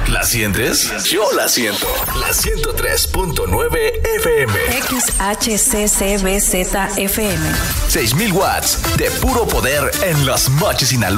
¿La sientes? Yo la siento. La 103.9 FM. XHCCBZ FM. 6,000 watts de puro poder en Los Mochis, Sinaloa.